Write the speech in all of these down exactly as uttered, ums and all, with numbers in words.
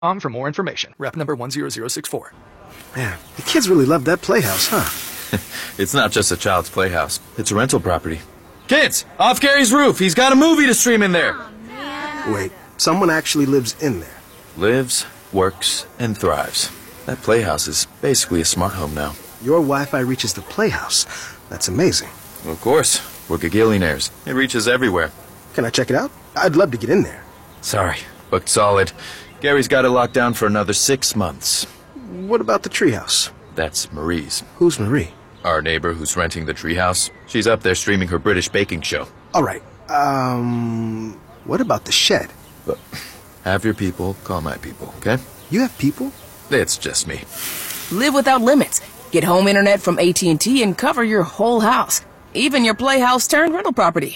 Um, for more information. Rep number one zero zero six four. Man, the kids really love that playhouse, huh? It's not just a child's playhouse. It's a rental property. Kids, off Gary's roof. He's got a movie to stream in there. Oh, man. Wait, someone actually lives in there? Lives, works, and thrives. That playhouse is basically a smart home now. Your Wi-Fi reaches the playhouse. That's amazing. Well, of course. We're gagillionaires. It reaches everywhere. Can I check it out? I'd love to get in there. Sorry, booked solid. Gary's got it locked down for another six months. What about the treehouse? That's Marie's. Who's Marie? Our neighbor who's renting the treehouse. She's up there streaming her British baking show. All right. Um, what about the shed? But have your people call my people, okay? You have people? It's just me. Live without limits. Get home internet from A T and T and cover your whole house. Even your playhouse turned rental property.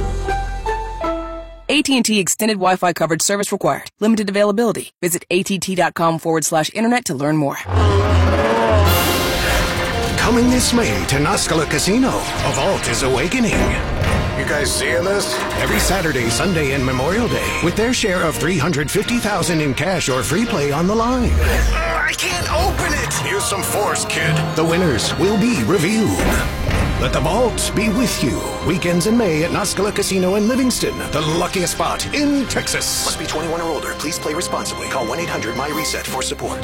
A T and T extended Wi-Fi coverage service required. Limited availability. Visit att.com forward slash internet to learn more. Coming this May to Noskala Casino, a vault is awakening. You guys seeing this? Every Saturday, Sunday, and Memorial Day, with their share of three hundred fifty thousand dollars in cash or free play on the line. I can't open it! Use some force, kid. The winners will be revealed. Let the vault be with you. Weekends in May at Noskala Casino in Livingston, the luckiest spot in Texas. Must be twenty-one or older. Please play responsibly. Call one eight hundred my reset for support.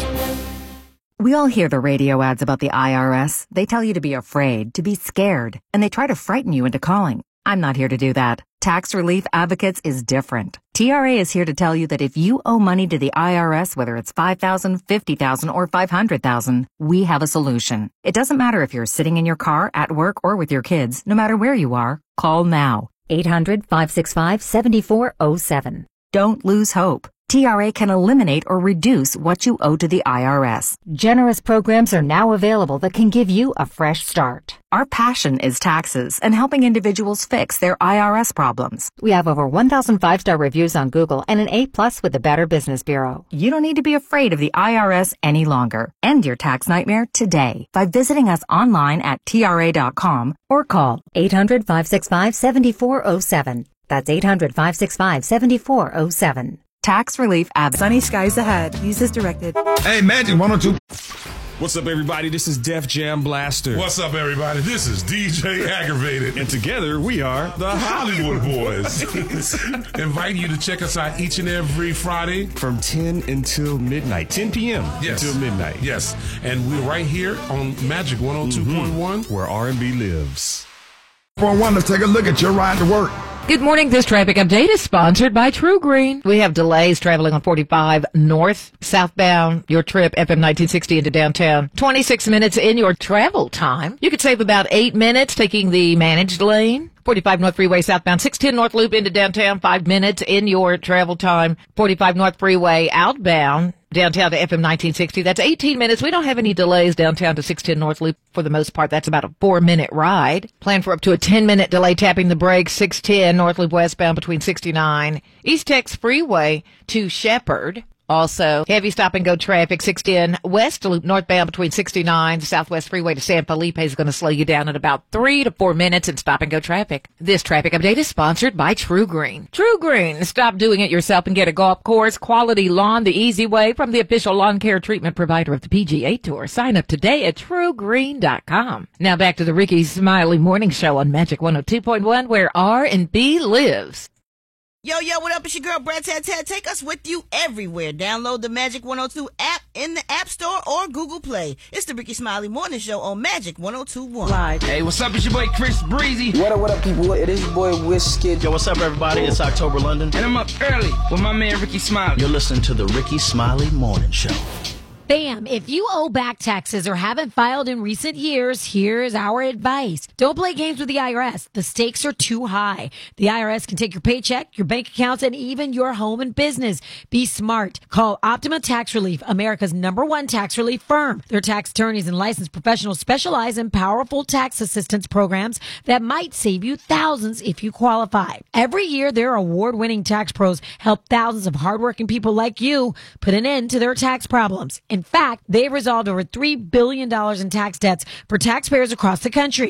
We all hear the radio ads about the I R S. They tell you to be afraid, to be scared, and they try to frighten you into calling. I'm not here to do that. Tax Relief Advocates is different. T R A is here to tell you that if you owe money to the I R S, whether it's five thousand dollars, fifty thousand dollars, or five hundred thousand dollars, we have a solution. It doesn't matter if you're sitting in your car, at work, or with your kids. No matter where you are, call now. eight hundred, five six five, seven four zero seven. Don't lose hope. T R A can eliminate or reduce what you owe to the I R S. Generous programs are now available that can give you a fresh start. Our passion is taxes and helping individuals fix their I R S problems. We have over one thousand five-star reviews on Google and an A plus with the Better Business Bureau. You don't need to be afraid of the I R S any longer. End your tax nightmare today by visiting us online at T R A dot com or call eight hundred, five six five, seven four zero seven. That's eight hundred, five six five, seven four zero seven. Tax Relief App. Sunny skies ahead. Use as directed. Hey, Magic one oh two. What's up, everybody? This is Def Jam Blaster. What's up, everybody? This is D J Aggravated. And together, we are the Hollywood Boys. Inviting you to check us out each and every Friday. From ten until midnight. ten p.m. Yes. Until midnight. Yes. And we're right here on Magic one oh two point one. Mm-hmm. Where R and B lives. For one, let's take a look at your ride to work. Good morning. This traffic update is sponsored by True Green. We have delays traveling on forty-five north, southbound, your trip F M nineteen sixty into downtown. twenty-six minutes in your travel time. You could save about eight minutes taking the managed lane. forty-five North Freeway southbound, six ten North Loop into downtown, five minutes in your travel time. forty-five North Freeway outbound, downtown to F M nineteen sixty. That's eighteen minutes. We don't have any delays downtown to six ten North Loop. For the most part, that's about a four-minute ride. Plan for up to a ten-minute delay tapping the brakes, six ten North Loop westbound between sixty-nine. East Tex Freeway to Shepherd. Also, heavy stop-and-go traffic, six ten West Loop northbound between sixty-nine. The Southwest Freeway to San Felipe is going to slow you down at about three to four minutes in stop-and-go traffic. This traffic update is sponsored by True Green. True Green. Stop doing it yourself and get a golf course. Quality lawn the easy way from the official lawn care treatment provider of the P G A Tour. Sign up today at true green dot com. Now back to the Ricky Smiley Morning Show on Magic one oh two point one, where R and B lives. Yo, yo, what up? It's your girl, Brad Tat Tat. Take us with you everywhere. Download the Magic one oh two app in the App Store or Google Play. It's the Ricky Smiley Morning Show on Magic one oh two point one. Live. Hey, what's up? It's your boy, Chris Breezy. What up, what up, people? It is your boy, Wizkid. Yo, what's up, everybody? It's October London. And I'm up early with my man, Ricky Smiley. You're listening to the Ricky Smiley Morning Show. Bam! If you owe back taxes or haven't filed in recent years, here's our advice. Don't play games with the I R S. The stakes are too high. The I R S can take your paycheck, your bank accounts, and even your home and business. Be smart. Call Optima Tax Relief, America's number one tax relief firm. Their tax attorneys and licensed professionals specialize in powerful tax assistance programs that might save you thousands if you qualify. Every year, their award-winning tax pros help thousands of hardworking people like you put an end to their tax problems. In fact, they've resolved over three billion dollars in tax debts for taxpayers across the country.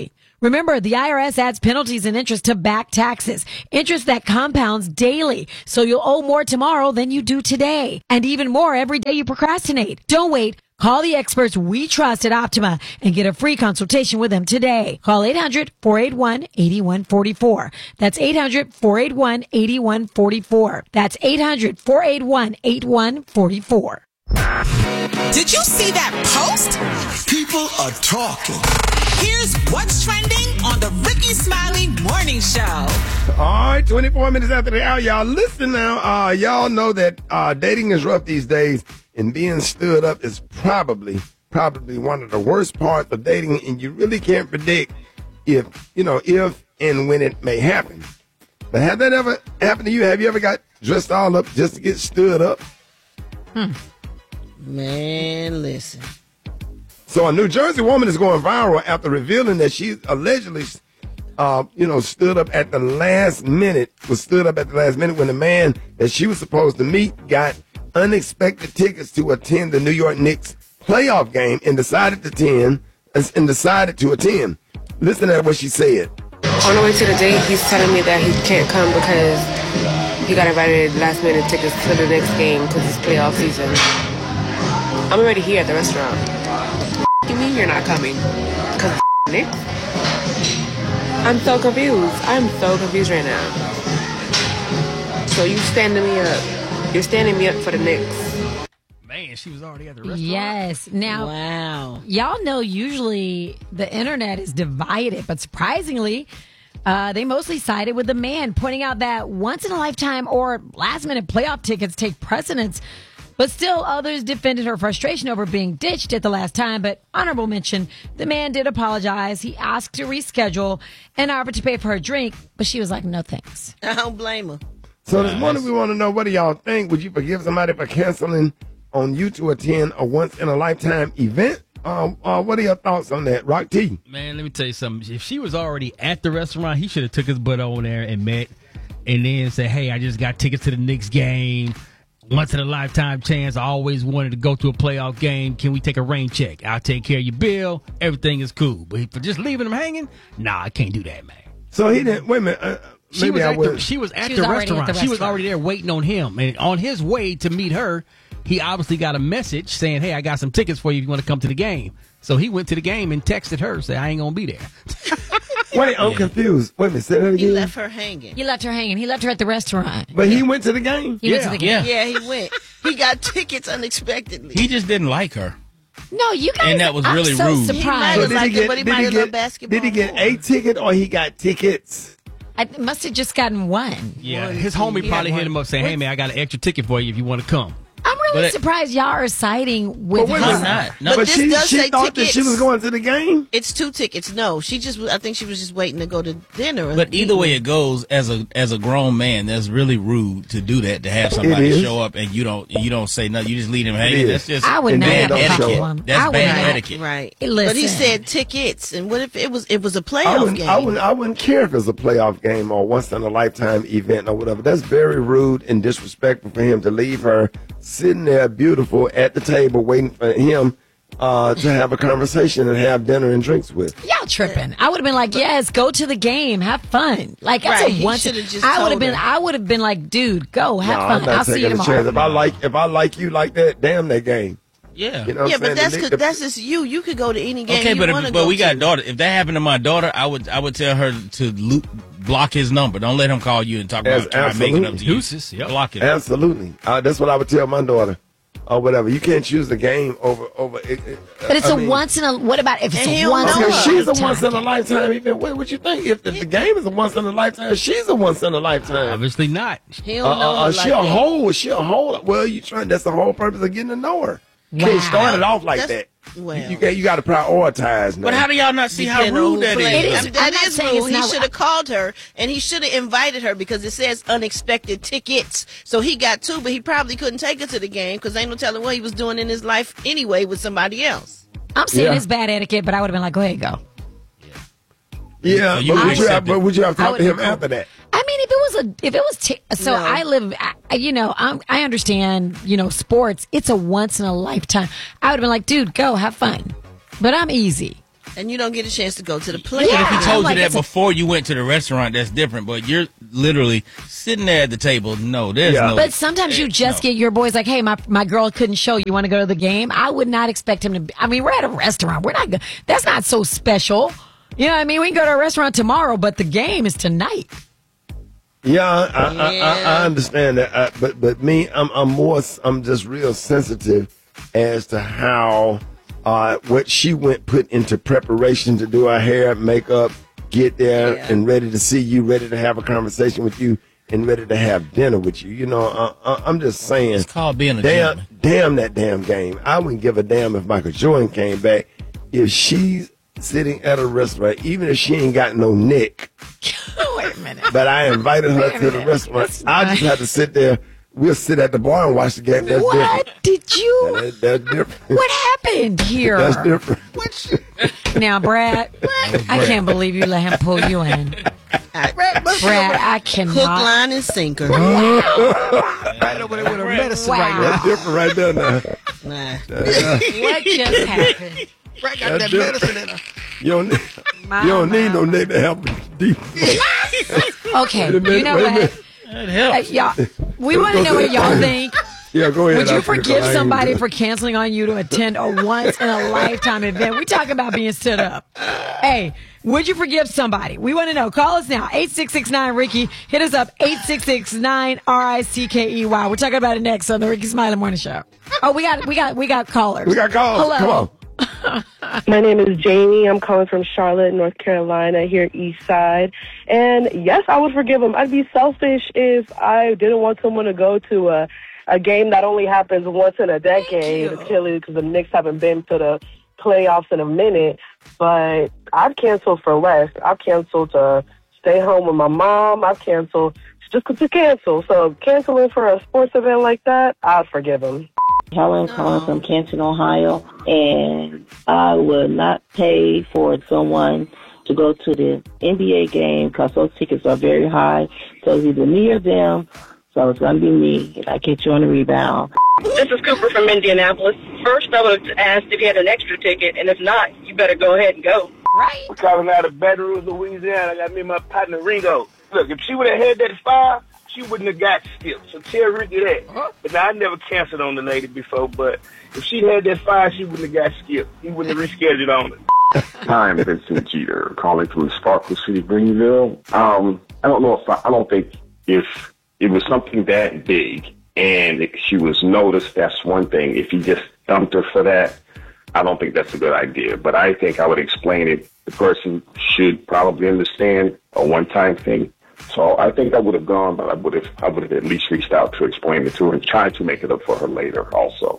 Remember, the I R S adds penalties and interest to back taxes. Interest that compounds daily. So you'll owe more tomorrow than you do today. And even more every day you procrastinate. Don't wait. Call the experts we trust at Optima and get a free consultation with them today. Call eight hundred, four eight one, eight one four four. That's eight hundred, four eight one, eight one four four. That's eight hundred, four eight one, eight one four four. Did you see that post? People are talking. Here's what's trending on the Ricky Smiley Morning Show. All right, twenty-four minutes after the hour, y'all listen now. Uh, y'all know that uh, dating is rough these days, and being stood up is probably, probably one of the worst parts of dating, and you really can't predict if, you know, if and when it may happen. But have that ever happened to you? Have you ever got dressed all up just to get stood up? Hmm. Man, listen. So a New Jersey woman is going viral after revealing that she allegedly, uh, you know, stood up at the last minute, was stood up at the last minute when the man that she was supposed to meet got unexpected tickets to attend the New York Knicks playoff game and decided to attend, and decided to attend. Listen to what she said. On the way to the date, he's telling me that he can't come because he got invited last minute tickets to the next game because it's playoff season. I'm already here at the restaurant. What do you mean you're not coming? Because Knicks? I'm so confused. I'm so confused right now. So you standing me up. You're standing me up for the Knicks. Man, she was already at the restaurant. Yes. Now, wow. Y'all know usually the internet is divided, but surprisingly, uh, they mostly sided with the man, pointing out that once-in-a-lifetime or last-minute playoff tickets take precedence. But still, others defended her frustration over being ditched at the last time. But honorable mention, the man did apologize. He asked to reschedule and offered to pay for her drink, but she was like, no thanks. I don't blame her. So this morning we want to know, what do y'all think? Would you forgive somebody for canceling on you to attend a once-in-a-lifetime event? Um, uh, what are your thoughts on that, Rock T? Man, let me tell you something. If she was already at the restaurant, he should have took his butt on there and met, and then said, hey, I just got tickets to the Knicks game. Once in a lifetime chance. I always wanted to go to a playoff game. Can we take a rain check? I'll take care of your bill. Everything is cool. But for just leaving him hanging, nah, I can't do that, man. So he didn't. Wait a minute. Uh, she, was I at the, she was at she the was restaurant. at the She was restaurant. already there waiting on him. And on his way to meet her, he obviously got a message saying, hey, I got some tickets for you if you want to come to the game. So he went to the game and texted her, said, I ain't going to be there. Wait, I'm yeah. confused. Wait a minute, say that again. He left her hanging. He left her hanging. He left her at the restaurant. But he went to the game? He yeah. went to the game. Yeah, he went. He got tickets unexpectedly. He just didn't like her. No, you guys. And that was I'm really so rude. Surprised. He might have So liked get, it, but he did might he have get, loved basketball. Did he get a ticket or he got tickets? I must have just gotten one. Yeah, One, his two, homie he probably had hit him one. up saying, hey, man, I got an extra ticket for you if you want to come. I'm really But it- surprised y'all are siding with But wait a her. minute. not. No, But But this she, does she say thought that she tickets. was going to the game? It's two tickets. No, she just. I think she was just waiting to go to dinner. But either way it goes, as a as a grown man, that's really rude to do that. To have It somebody is. show up and you don't you don't say nothing. You just leave them is. hanging. That's just I would And not then have don't a show problem. up. That's I would bad not. etiquette. right. Listen. But he said tickets, and what if it was? It was a I playoff wouldn't, game. I, wouldn't, I wouldn't care if it's a playoff game or once in a lifetime event or whatever. That's very rude and disrespectful for him to leave her sitting there beautiful at the table waiting for him uh, to have a conversation and have dinner and drinks with. Y'all tripping. I would have been like, yes, go to the game. Have fun. Like, that's Right, a he once. should've just I would have told been, her. I would have been like, dude, go. Have No, fun. I'm not I'll see you taking a chance. tomorrow. If I like, if I like you like that, damn that game. Yeah. You know what yeah, I'm but saying? that's The- 'cause the- that's just you. You could go to any game Okay, you but want to if, go but we got to. daughter. If that happened to my daughter, I would I would tell her to lo- block his number. Don't let him call you and talk Yes, about trying to make it up to you. Deuces, yep. Block it. Absolutely. Uh, that's what I would tell my daughter. Or whatever. You can't choose the game over over. It, it, But it's I a mean, once in a. What about if it's And he a don't once? know in Okay, a her. she's a lifetime once in a game? lifetime event. What would you think if the, the game is a once in a lifetime? She's a once in a lifetime. Obviously not. He Uh, don't know uh, her she like a that. whole. She a whole. Well, you trying? That's the whole purpose of getting to know her. You Wow. can't start it off like That's- that. well. you, you got you got to prioritize. Now. But how do y'all not see how Depending on rude who that played. It is? is. I mean, I'm that not is saying rude. it's He not- should have called her, and he should have invited her because it says unexpected tickets. So he got two, but he probably couldn't take her to the game because ain't no telling what he was doing in his life anyway with somebody else. I'm saying Yeah. it's bad etiquette, but I would have been like, go ahead, go. Yeah, So you but, would would you have, accept it. but would you have I talked to would him have- after that? I mean, if it was a, if it was, t- so No. I live, I, you know, I'm, I understand, you know, sports. It's a once in a lifetime. I would have been like, dude, go have fun. But I'm easy. And you don't get a chance to go to the play. Even if he told like you that it's a- before you went to the restaurant, that's different. But you're literally sitting there at the table. No, there's Yeah. no. But sometimes you just no. get your boys like, hey, my my girl couldn't show. You want to go to the game? I would not expect him to. Be, I mean, we're at a restaurant. We're not. go- That's not so special. You know what I mean? We can go to a restaurant tomorrow, but the game is tonight. Yeah, I, I, I, I understand that, I, but but me, I'm I'm more, I'm just real sensitive as to how uh, what she went put into preparation to do her hair, makeup, get there, Yeah. and ready to see you, ready to have a conversation with you, and ready to have dinner with you. You know, I, I, I'm just saying. It's called being a damn, gentleman. damn that damn game. I wouldn't give a damn if Michael Jordan came back. If she's sitting at a restaurant, even if she ain't got no neck, Wait a minute. but I invited her Wait a to the minute. restaurant. That's I just not- had to sit there. We'll sit at the bar and watch the game. That's What different. did you? That- that's different. What happened here? That's different. Now, Brad, I can't believe you let him pull you in. Brad, I cannot. Hook, line, and sinker. Right over there with her medicine Wow. right That's different right there now. Nah. What just happened? now. Right got That's that different. medicine in her. You don't need, My, you don't need my. no nigga to help deep. Okay, Wait a minute, you know wait a what? minute. That Uh, helps. y'all, we want to know what y'all think. Yeah, go ahead. Would you I'll figure forgive it out. somebody for canceling on you to attend a once in a lifetime event? We talking about being stood up. Hey, would you forgive somebody? We want to know. Call us now. eight six six nine Ricky. Hit us up. eight six six nine R I C K E Y. We're talking about it next on the Ricky Smiley Morning Show. Oh, we got we got we got callers. We got calls. Hello. Come on. My name is Jamie. I'm calling from Charlotte, North Carolina, here East Side. And yes, I would forgive him. I'd be selfish if I didn't want someone to go to a, a game that only happens once in a decade, clearly because the Knicks haven't been to the playoffs in a minute. But I'd cancel for less. I've canceled to stay home with my mom. I've canceled just to cancel. So canceling for a sports event like that, I'd forgive him. Helen calling from Canton, Ohio, and I would not pay for someone to go to the N B A game because those tickets are very high. So it's either me or them. So it's going to be me, and I catch you on the rebound. This is Cooper from Indianapolis. First, I would have asked if you had an extra ticket, and if not, you better go ahead and go. Right. We're calling out of Baton Rouge, Louisiana. I got me and my partner Ringo. Look, if she would have had that fire, she wouldn't have got skipped. So tell Ricky that. Huh? But now, I never canceled on the lady before, but if she had that fire, she wouldn't have got skipped. He wouldn't have rescheduled on it. Hi, I'm Vincent Jeter, calling from Sparkle City, Greenville. Um, I don't know if I, I don't think if it was something that big and if she was noticed, that's one thing. If you just dumped her for that, I don't think that's a good idea. But I think I would explain it. The person should probably understand a one-time thing. So I think I would have gone, but I would have I would have at least reached out to explain it to her and tried to make it up for her later also.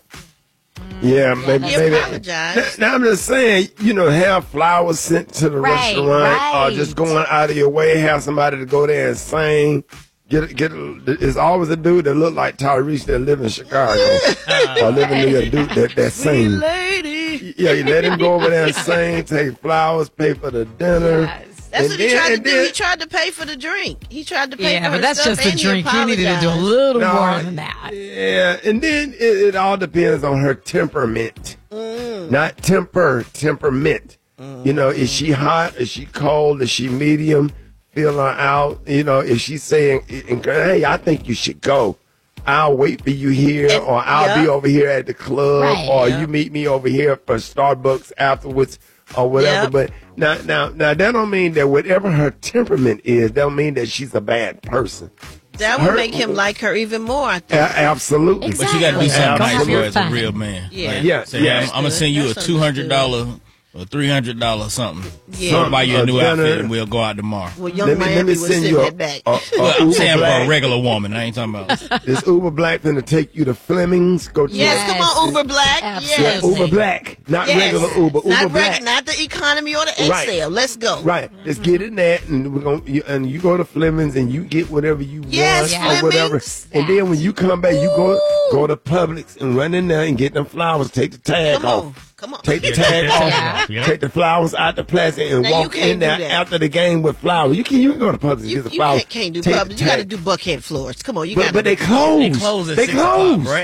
Yeah, maybe. He maybe. apologized. Now, I'm just saying, you know, have flowers sent to the Right, restaurant, right. or just going out of your way, have somebody to go there and sing. Get get. It's always a dude that look like Tyrese that live in Chicago or live in New York. Dude that that sing. Lady. Yeah, you let him go over there and sing, take flowers, pay for the dinner. That's And what he then- tried to and do. then- He tried to pay for the drink. He tried to pay Yeah, for but her that's stuff just a and drink. He needed to do a apologized. little No, more than that. Yeah, and then it, it all depends on her temperament. Mm. Not temper, temperament. You know, is she hot? Is she cold? Is she medium? Feel her out. You know, if she's saying, hey, I think you should go. I'll wait for you here, And- or I'll be yeah. over here at the club, Right. or Yeah. you meet me over here for Starbucks afterwards, or whatever. Yep. But now, now, now, that don't mean that whatever her temperament is, that don't mean that she's a bad person. That would Her- make him like her even more, I A- think. absolutely. But you got to do Exactly. something Go nice have for your her as a fun. real man. Yeah. Like, Yeah, say, yeah. I'm, I'm gonna send you a That's two hundred dollar or three hundred dollar something. Yeah. I'll buy you a A new dinner. outfit and we'll go out tomorrow. Well, young Let me, let Miami me would send send you a, that back. a, a Well, I'm Uber saying for Black. a regular woman. I ain't talking about. This Uber Black finna take you to Fleming's. Go to Yes, Yes. come on, Uber Black. Absolutely. Yes. Uber Black, not Yes. regular Uber. Uber not Black. reg- not the economy or the Right. Excel. Let's go. Right, let's get in that, and we're gonna you, and you go to Fleming's and you get whatever you Yes, want or whatever, Fleming's. and then when you come back, you go go to Publix and run in there and get them flowers. Take the tag Come off. on. Come on. Take the tag off. Yeah. Yeah. Take the flowers out the plastic and Now, you walk can't in there do that. after the game with flowers. You can you can go to Publix and You, get the you flowers. can't, can't do Take the public. You got to tag. do Buckhead floors. Come on, you But, got but they close. They close at They six o'clock, close. Brett.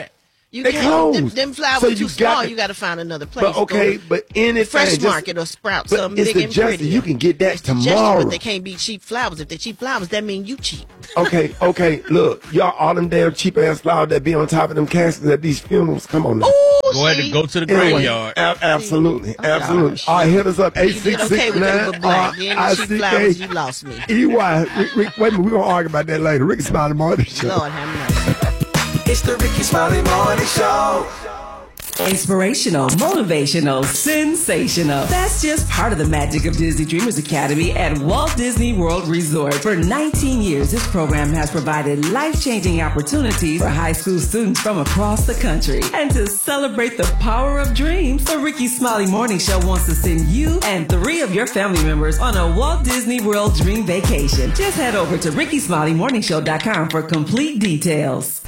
You they can't. closed. Them, them flowers So too you small. got to- You got to find another place. But okay, Go but anything, Fresh just- Market or Sprout, but something it's big and suggested pretty. you can get that tomorrow. But they can't be cheap flowers. If they're cheap flowers, that means you cheap. Okay, okay, look, y'all, all them damn cheap ass flowers that be on top of them caskets at these funerals. Come on now. Ooh, Go ahead and go to the Anyway, graveyard. a- absolutely, absolutely. gosh. All right, hit us up eight You did six okay six with that nine little black. You ain't no cheap flowers. You R I C lost me. K E Y. Rick- Rick- Wait a minute, we're gonna argue about that later. Ricky Smiley Morning Show. Lord have mercy. It's the Ricky Smiley Morning Show. Inspirational, motivational, sensational. That's just part of the magic of Disney Dreamers Academy at Walt Disney World Resort. For nineteen years, this program has provided life-changing opportunities for high school students from across the country. And to celebrate the power of dreams, the Ricky Smiley Morning Show wants to send you and three of your family members on a Walt Disney World dream vacation. Just head over to ricky smiley morning show dot com for complete details.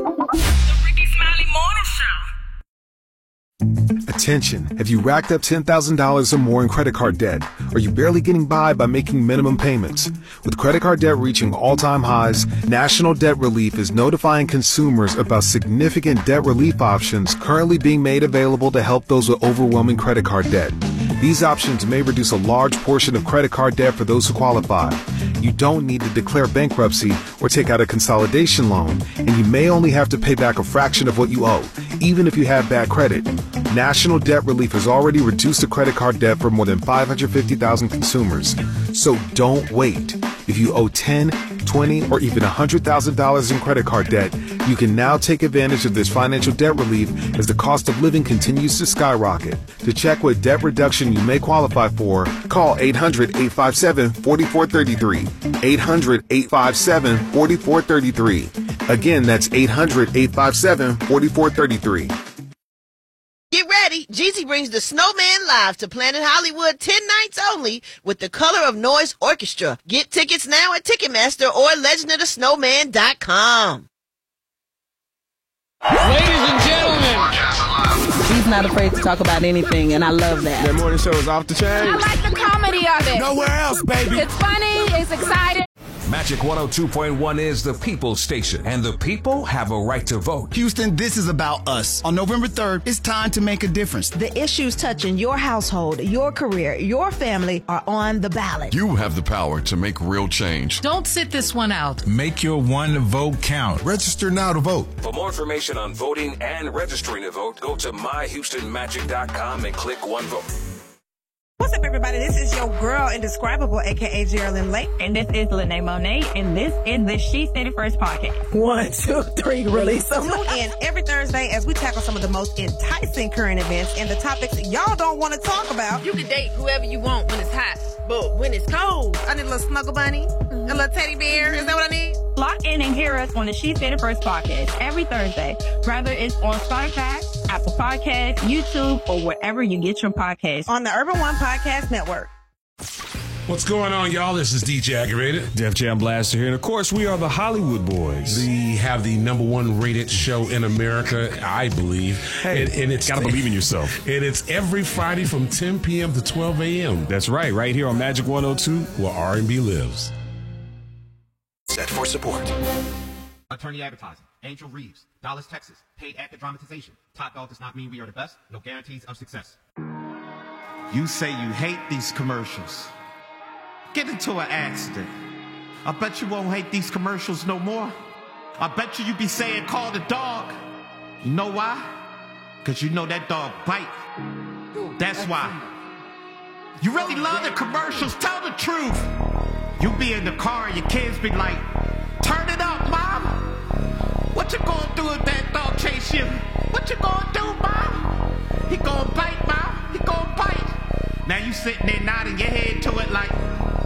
Attention. Have you racked up ten thousand dollars or more in credit card debt? Are you barely getting by by making minimum payments? With credit card debt reaching all-time highs, National Debt Relief is notifying consumers about significant debt relief options currently being made available to help those with overwhelming credit card debt. These options may reduce a large portion of credit card debt for those who qualify. You don't need to declare bankruptcy or take out a consolidation loan, and you may only have to pay back a fraction of what you owe, even if you have bad credit. National Debt Relief has already reduced the credit card debt for more than five hundred fifty thousand consumers. So don't wait. If you owe ten, twenty, or even one hundred thousand dollars in credit card debt, you can now take advantage of this financial debt relief as the cost of living continues to skyrocket. To check what debt reduction you may qualify for, call eight hundred, eight five seven, four four three three. eight hundred, eight five seven, four four three three. Again, that's eight hundred, eight five seven, four four three three. Get ready. Jeezy brings the Snowman live to Planet Hollywood ten nights only with the Color of Noise Orchestra. Get tickets now at Ticketmaster or legend of the snowman dot com. Ladies and gentlemen. He's not afraid to talk about anything, and I love that. That morning show is off the chain. I like the comedy of it. Nowhere else, baby. It's funny. It's exciting. Magic one oh two point one is the people's station, and the people have a right to vote. Houston, this is about us. On November third, it's time to make a difference. The issues touching your household, your career, your family are on the ballot. You have the power to make real change. Don't sit this one out. Make your one vote count. Register now to vote. For more information on voting and registering to vote, go to my houston magic dot com and click one vote. What's up, everybody? This is your girl, Indescribable, a k a. Geraldine Lake. And this is Lene Monet, and this is the She Said It First podcast. One, two, three, release them. Tune in every Thursday as we tackle some of the most enticing current events and the topics y'all don't want to talk about. You can date whoever you want when it's hot, but when it's cold, I need a little snuggle bunny, mm-hmm. a little teddy bear. Is that what I need? Lock in and hear us on the She Said It First podcast every Thursday, whether it's on Spotify, Apple Podcasts, YouTube, or wherever you get your podcasts. On the Urban One Podcast Network. What's going on, y'all? This is D J Aggravated. Def Jam Blaster here. And of course, we are the Hollywood Boys. We have the number one rated show in America, I believe. Hey, and, and it's gotta believe in yourself. And it's every Friday from ten p.m. to twelve a.m. That's right, right here on Magic one oh two, where R and B lives. Set for support. Attorney Advertising, Angel Reeves, Dallas, Texas. Paid actor dramatization. Top dog does not mean we are the best. No guarantees of success. You say you hate these commercials. Get into an accident. I bet you won't hate these commercials no more. I bet you you be saying call the dog. You know why? Because you know that dog bite. That's why. You really love the commercials. Tell the truth. You be in the car and your kids be like, turn it up, Mom. What you gonna do if that dog chase you? What you gonna do, Mom? He gonna bite, Mom. He gonna bite. Now you sitting there nodding your head to it like,